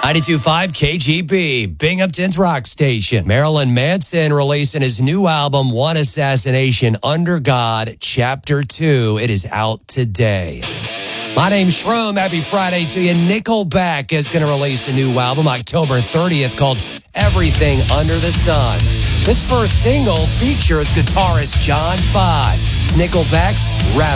92.5 KGB, Binghamton's rock station. Marilyn Manson releasing his new album, One Assassination Under God, Chapter 2. It is out today. My name's Shroom. Happy Friday to you. Nickelback is going to release a new album October 30th called Everything Under the Sun. This first single features guitarist John Five. It's Nickelback's Rattle.